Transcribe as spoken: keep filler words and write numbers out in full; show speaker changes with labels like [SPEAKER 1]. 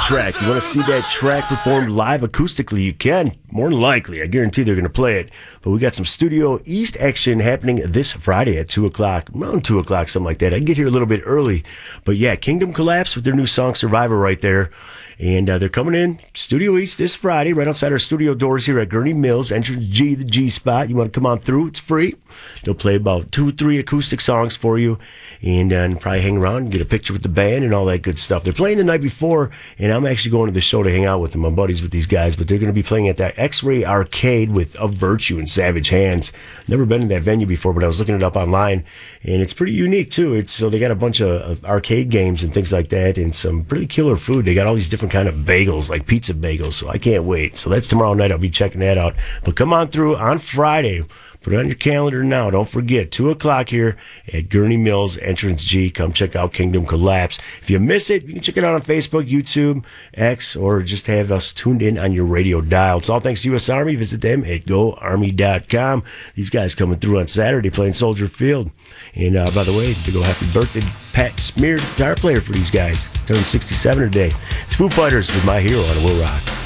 [SPEAKER 1] track. You want to see that track performed live acoustically? You can. More than likely. I guarantee they're going to play it. But we got some Studio East action happening this Friday at two o'clock. Around two o'clock, something like that. I can get here a little bit early. But yeah, Kingdom Collapse with their new song Survivor right there. And uh, they're coming in Studio East this Friday, right outside our studio doors here at Gurney Mills, entrance G, the G spot. You want to come on through? It's free. They'll play about two, three acoustic songs for you, and, uh, and probably hang around and get a picture with the band and all that good stuff. They're playing the night before, and I'm actually going to the show to hang out with them. I'm buddies with these guys, but they're going to be playing at that X-Ray Arcade with Of Virtue and Savage Hands. Never been in that venue before, but I was looking it up online, and it's pretty unique too. It's so they got a bunch of, of arcade games and things like that, and some pretty killer food. They got all these different kind of bagels, like pizza bagels, so I can't wait. So that's tomorrow night. I'll be checking that out. But come on through on Friday. Put it on your calendar now. Don't forget, two o'clock here at Gurney Mills, entrance G. Come check out Kingdom Collapse. If you miss it, you can check it out on Facebook, YouTube, X, or just have us tuned in on your radio dial. It's all thanks to U S Army. Visit them at go army dot com. These guys coming through on Saturday playing Soldier Field. And uh, by the way, big ol' happy birthday, Pat Smear, guitar player for these guys. Turning sixty-seven today. It's Foo Fighters with My Hero on Will Rock.